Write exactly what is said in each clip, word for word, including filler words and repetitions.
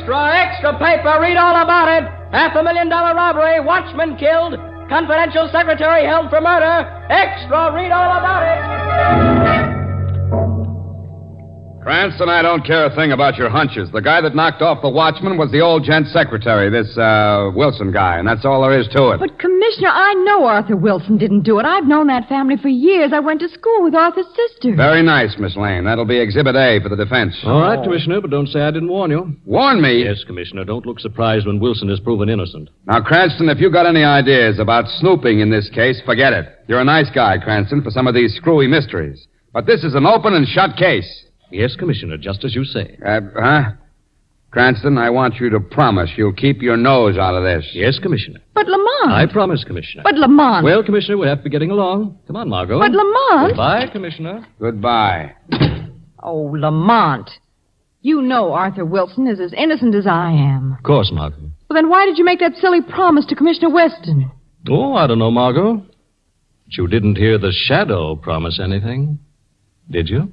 Extra, extra paper. Read all about it. Half a million dollar robbery. Watchman killed. Confidential secretary held for murder. Extra, read all about it. Cranston, I don't care a thing about your hunches. The guy that knocked off the watchman was the old gent secretary, this, uh, Wilson guy, and that's all there is to it. But, Commissioner, I know Arthur Wilson didn't do it. I've known that family for years. I went to school with Arthur's sister. Very nice, Miss Lane. That'll be Exhibit A for the defense. All right, Commissioner, but don't say I didn't warn you. Warn me? Yes, Commissioner. Don't look surprised when Wilson is proven innocent. Now, Cranston, if you got any ideas about snooping in this case, forget it. You're a nice guy, Cranston, for some of these screwy mysteries. But this is an open and shut case. Yes, Commissioner, just as you say. Uh, huh? Cranston, I want you to promise you'll keep your nose out of this. Yes, Commissioner. But Lamont. I promise, Commissioner. But Lamont. Well, Commissioner, we have to be getting along. Come on, Margot. But Lamont. Goodbye, Commissioner. Goodbye. Oh, Lamont. You know Arthur Wilson is as innocent as I am. Of course, Margot. Well, then why did you make that silly promise to Commissioner Weston? Oh, I don't know, Margot. But you didn't hear the Shadow promise anything, did you?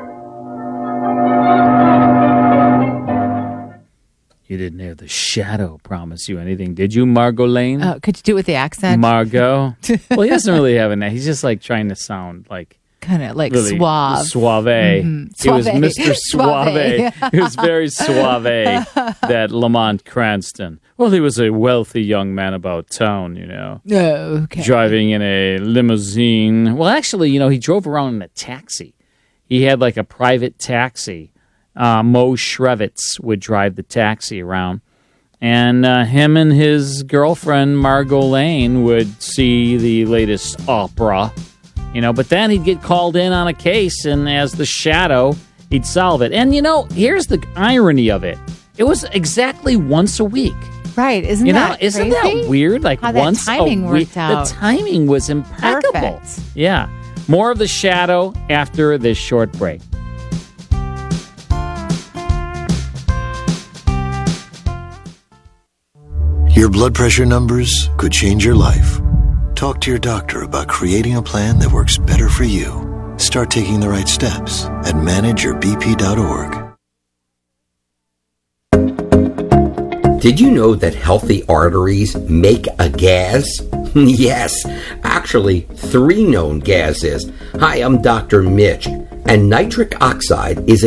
You didn't hear the Shadow promise you anything, did you, Margot Lane? Uh, could you do it with the accent? Margot? Well, he doesn't really have an. He's just like trying to sound like kind of like really suave. Suave. Mm-hmm. He was Suave. Mister Suave. Suave. He was very suave, that Lamont Cranston. Well, he was a wealthy young man about town, you know. Oh, okay. Driving in a limousine. Well, actually, you know, he drove around in a taxi. He had like a private taxi. Uh, Mo Shrevitz would drive the taxi around. And uh, him and his girlfriend, Margot Lane, would see the latest opera. You know, but then he'd get called in on a case, and as the Shadow, he'd solve it. And, you know, here's the irony of it. It was exactly once a week. Right, isn't you know, that isn't crazy? that weird? Like How once that timing a week. worked out. The timing was impeccable. Perfect. Yeah. More of the Shadow after this short break. Your blood pressure numbers could change your life. Talk to your doctor about creating a plan that works better for you. Start taking the right steps at manage your b p dot org. Did you know that healthy arteries make a gas? Yes, actually, three known gases. Hi, I'm Doctor Mitch, and nitric oxide is